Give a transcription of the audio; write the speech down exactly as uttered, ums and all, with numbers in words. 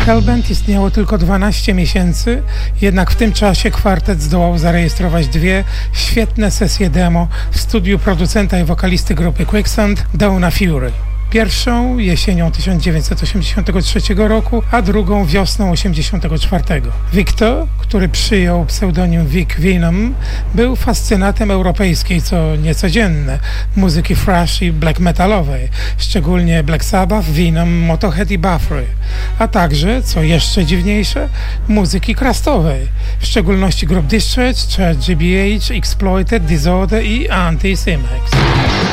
Hellbent istniało tylko dwanaście miesięcy, jednak w tym czasie kwartet zdołał zarejestrować dwie świetne sesje demo w studiu producenta i wokalisty grupy Quicksand, Dawna Fury. Pierwszą jesienią tysiąc dziewięćset osiemdziesiątego trzeciego roku, a drugą wiosną osiemdziesiątego czwartego. Victor, który przyjął pseudonim Vic Venom, był fascynatem europejskiej, co niecodzienne, muzyki thrash i black metalowej, szczególnie Black Sabbath, Venom, Motorhead i Bathory, a także, co jeszcze dziwniejsze, muzyki crustowej, w szczególności grup Discharge, Church G B H, Exploited, Disorder i Anti-Cimex.